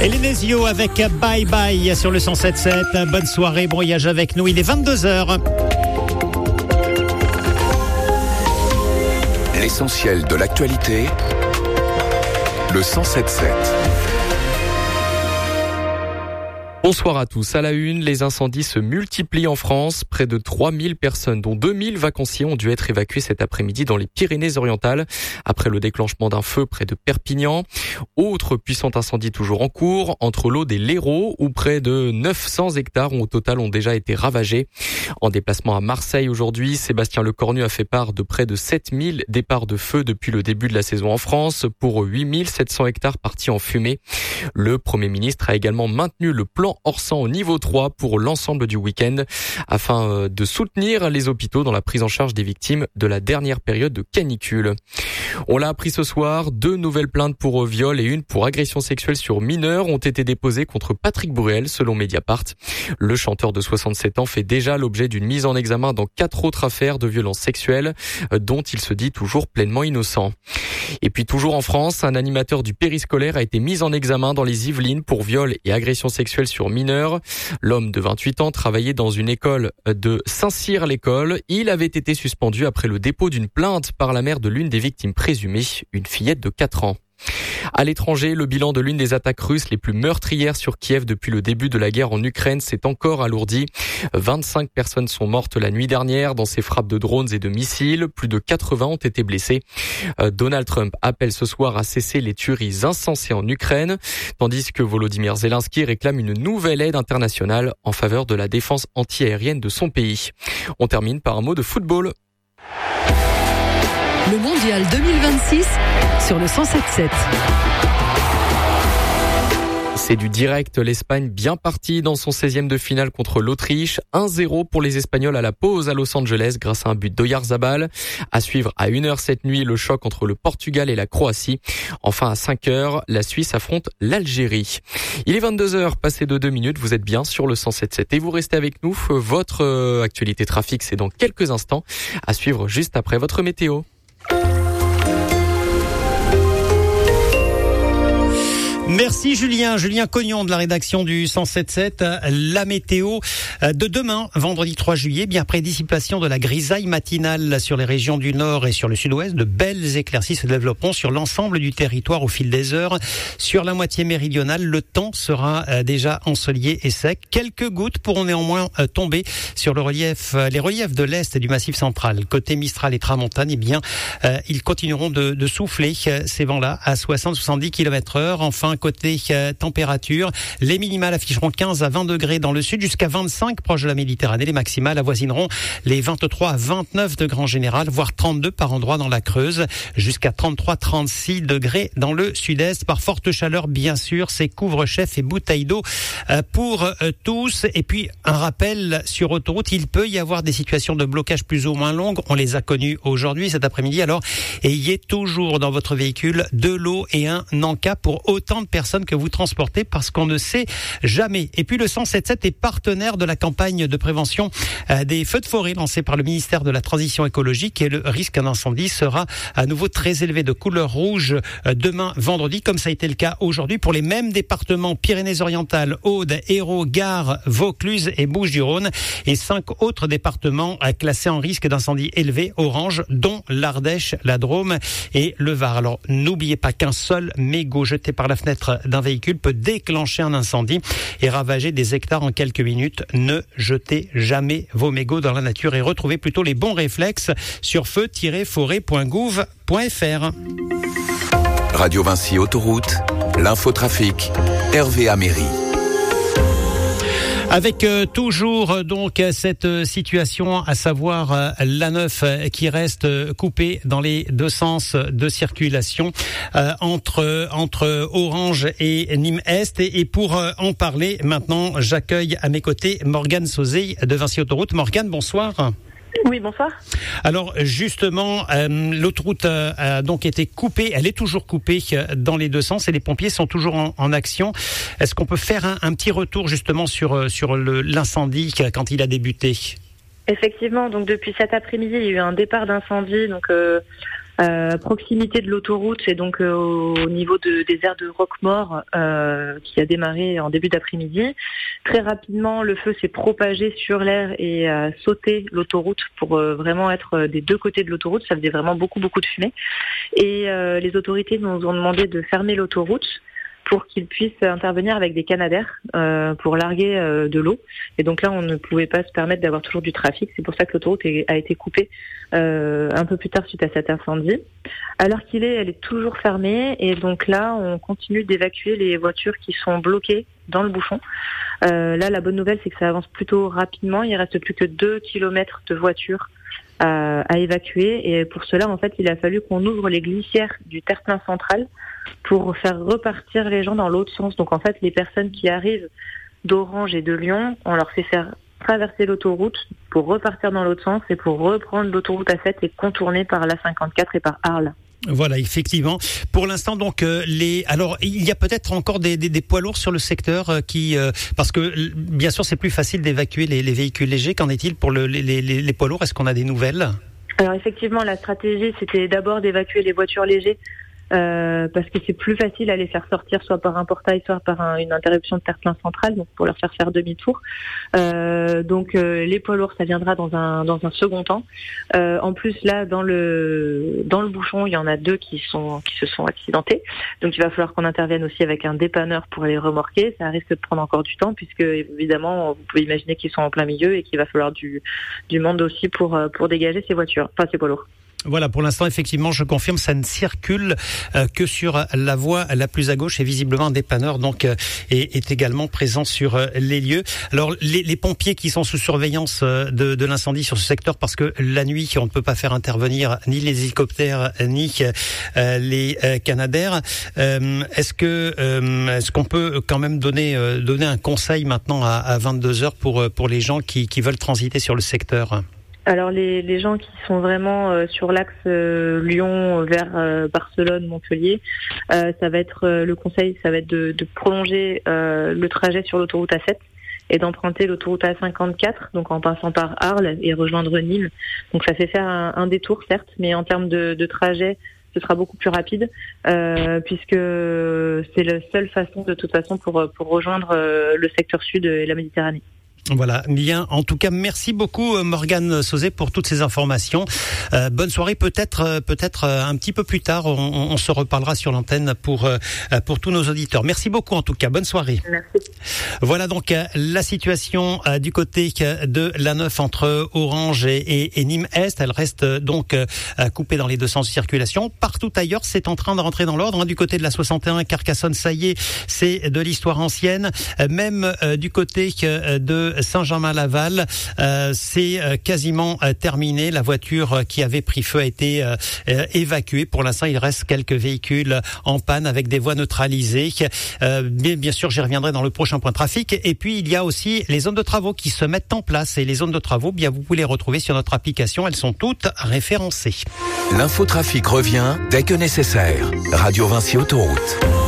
Elénésio avec Bye Bye sur le 107.7. Bonne soirée, bon voyage avec nous. Il est 22h. L'essentiel de l'actualité, le 107.7. Bonsoir à tous. À la une, les incendies se multiplient en France. Près de 3000 personnes, dont 2000 vacanciers, ont dû être évacués cet après-midi dans les Pyrénées-Orientales après le déclenchement d'un feu près de Perpignan. Autre puissant incendie toujours en cours entre l'Aude et l'Hérault, où près de 900 hectares au total ont déjà été ravagés. En déplacement à Marseille aujourd'hui, Sébastien Lecornu a fait part de près de 7000 départs de feu depuis le début de la saison en France, pour 8700 hectares partis en fumée. Le Premier ministre a également maintenu le plan Orsan au niveau 3 pour l'ensemble du week-end afin de soutenir les hôpitaux dans la prise en charge des victimes de la dernière période de canicule. On l'a appris ce soir, 2 nouvelles plaintes pour viol et une pour agression sexuelle sur mineurs ont été déposées contre Patrick Bruel, selon Mediapart. Le chanteur de 67 ans fait déjà l'objet d'une mise en examen dans 4 autres affaires de violences sexuelles dont il se dit toujours pleinement innocent. Et puis toujours en France, un animateur du périscolaire a été mis en examen dans les Yvelines pour viol et agression sexuelle sur mineurs. L'homme de 28 ans travaillait dans une école de Saint-Cyr-l'École. Il avait été suspendu après le dépôt d'une plainte par la mère de l'une des victimes présumées, une fillette de 4 ans. À l'étranger, le bilan de l'une des attaques russes les plus meurtrières sur Kiev depuis le début de la guerre en Ukraine s'est encore alourdi. 25 personnes sont mortes la nuit dernière dans ces frappes de drones et de missiles. Plus de 80 ont été blessés. Donald Trump appelle ce soir à cesser les tueries insensées en Ukraine, tandis que Volodymyr Zelensky réclame une nouvelle aide internationale en faveur de la défense antiaérienne de son pays. On termine par un mot de football. Le Mondial 2026 sur le 107.7. C'est du direct, l'Espagne bien partie dans son 16e de finale contre l'Autriche. 1-0 pour les Espagnols à la pause à Los Angeles grâce à un but d'Oyarzabal. À suivre à 1h cette nuit le choc entre le Portugal et la Croatie. Enfin à 5h, la Suisse affronte l'Algérie. Il est 22h, passé de 2 minutes, vous êtes bien sur le 107.7 et vous restez avec nous. Votre actualité trafic, c'est dans quelques instants. À suivre juste après votre météo. Merci Julien Cognon de la rédaction du 107.7. La météo de demain, vendredi 3 juillet, bien après dissipation de la grisaille matinale sur les régions du nord et sur le sud-ouest, de belles éclaircies se développeront sur l'ensemble du territoire au fil des heures. Sur la moitié méridionale, le temps sera déjà ensoleillé et sec. Quelques gouttes pourront néanmoins tomber sur les reliefs de l'est et du massif central. Côté Mistral et Tramontane, ils continueront de souffler ces vents-là à 60-70 km/h. Enfin, côté température, les minimales afficheront 15 à 20 degrés dans le sud, jusqu'à 25 proche de la Méditerranée. Les maximales avoisineront les 23 à 29 degrés en général, voire 32 par endroit dans la Creuse, jusqu'à 33-36 degrés dans le sud-est. Par forte chaleur, bien sûr, c'est couvre-chef et bouteilles d'eau pour tous. Et puis, un rappel sur autoroute, il peut y avoir des situations de blocage plus ou moins longues. On les a connues aujourd'hui, cet après-midi. Alors, ayez toujours dans votre véhicule de l'eau et un encas pour autant de personnes que vous transportez, parce qu'on ne sait jamais. Et puis le 107.7 est partenaire de la campagne de prévention des feux de forêt lancée par le ministère de la Transition écologique, et le risque d'incendie sera à nouveau très élevé, de couleur rouge demain vendredi, comme ça a été le cas aujourd'hui pour les mêmes départements: Pyrénées-Orientales, Aude, Hérault, Gard, Vaucluse et Bouches-du-Rhône, et 5 autres départements classés en risque d'incendie élevé orange, dont l'Ardèche, la Drôme et le Var. Alors n'oubliez pas qu'un seul mégot jeté par la fenêtre d'un véhicule peut déclencher un incendie et ravager des hectares en quelques minutes. Ne jetez jamais vos mégots dans la nature et retrouvez plutôt les bons réflexes sur feu-forêt.gouv.fr. Radio Vinci Autoroute, l'infotrafic, Hervé Améry. Avec toujours donc cette situation, à savoir l'A9 qui reste coupée dans les deux sens de circulation entre Orange et Nîmes-Est. Et pour en parler maintenant, j'accueille à mes côtés Morgane Sauzet de Vinci Autoroute. Morgane, bonsoir. Oui, bonsoir. Alors justement, l'autoroute a donc été coupée, elle est toujours coupée dans les deux sens et les pompiers sont toujours en action. Est-ce qu'on peut faire un petit retour justement sur l'incendie quand il a débuté ? Effectivement, donc depuis cet après-midi, il y a eu un départ d'incendie Proximité de l'autoroute, et donc au niveau des aires de Roquemaure, qui a démarré en début d'après-midi. Très rapidement, le feu s'est propagé sur l'aire et a sauté l'autoroute pour vraiment être des deux côtés de l'autoroute. Ça faisait vraiment beaucoup de fumée. Et les autorités nous ont demandé de fermer l'autoroute pour qu'ils puissent intervenir avec des canadaires pour larguer de l'eau. Et donc là, on ne pouvait pas se permettre d'avoir toujours du trafic. C'est pour ça que l'autoroute a été coupée un peu plus tard suite à cet incendie. À l'heure qu'il est, elle est toujours fermée. Et donc là, on continue d'évacuer les voitures qui sont bloquées dans le bouchon. Là, la bonne nouvelle, c'est que ça avance plutôt rapidement. Il reste plus que 2 kilomètres de voitures à évacuer. Et pour cela, en fait, il a fallu qu'on ouvre les glissières du terre-plein central pour faire repartir les gens dans l'autre sens. Donc en fait, les personnes qui arrivent d'Orange et de Lyon, on leur fait faire traverser l'autoroute pour repartir dans l'autre sens et pour reprendre l'autoroute A7 et contourner par l'A54 et par Arles. Voilà, effectivement. Pour l'instant, donc, alors, il y a peut-être encore des poids lourds sur le secteur parce que, bien sûr, c'est plus facile d'évacuer les véhicules légers. Qu'en est-il pour les poids lourds? Est-ce qu'on a des nouvelles? Alors, effectivement, la stratégie, c'était d'abord d'évacuer les voitures légères. Parce que c'est plus facile à les faire sortir soit par un portail, soit par une interruption de terre-plein central, donc pour leur faire demi-tour. Donc les poids lourds, ça viendra dans un second temps. En plus là, dans le bouchon, il y en a 2 qui se sont accidentés. Donc il va falloir qu'on intervienne aussi avec un dépanneur pour les remorquer. Ça risque de prendre encore du temps puisque évidemment, vous pouvez imaginer qu'ils sont en plein milieu et qu'il va falloir du monde aussi pour dégager ces voitures, enfin ces poids lourds. Voilà, pour l'instant, effectivement, je confirme, ça ne circule que sur la voie la plus à gauche et visiblement un dépanneur donc est également présent sur les lieux. Alors, les pompiers qui sont sous surveillance de l'incendie sur ce secteur, parce que la nuit, on ne peut pas faire intervenir ni les hélicoptères ni les canadaires. Est-ce qu'on peut quand même donner un conseil maintenant à 22h pour les gens qui veulent transiter sur le secteur? Alors les gens qui sont vraiment sur l'axe Lyon vers Barcelone, Montpellier, ça va être le conseil, ça va être de prolonger le trajet sur l'autoroute A7 et d'emprunter l'autoroute A54, donc en passant par Arles et rejoindre Nîmes. Donc ça fait faire un détour certes, mais en termes de trajet, ce sera beaucoup plus rapide puisque c'est la seule façon de toute façon pour rejoindre le secteur sud et la Méditerranée. Voilà, bien. En tout cas, merci beaucoup Morgane Sauzet pour toutes ces informations. Bonne soirée. Peut-être un petit peu plus tard, on se reparlera sur l'antenne pour tous nos auditeurs. Merci beaucoup en tout cas. Bonne soirée. Merci. Voilà donc la situation du côté de l'A9 entre Orange et Nîmes Est. Elle reste donc coupée dans les 2 sens de circulation. Partout ailleurs, c'est en train de rentrer dans l'ordre. Du côté de la 61, Carcassonne, ça y est, c'est de l'histoire ancienne. Même du côté de Saint-Germain-Laval, c'est quasiment terminé. La voiture qui avait pris feu a été évacuée. Pour l'instant, il reste quelques véhicules en panne avec des voies neutralisées. Bien sûr, j'y reviendrai dans le prochain point trafic. Et puis, il y a aussi les zones de travaux qui se mettent en place. Et les zones de travaux, bien, vous pouvez les retrouver sur notre application. Elles sont toutes référencées. L'infotrafic revient dès que nécessaire. Radio Vinci Autoroute.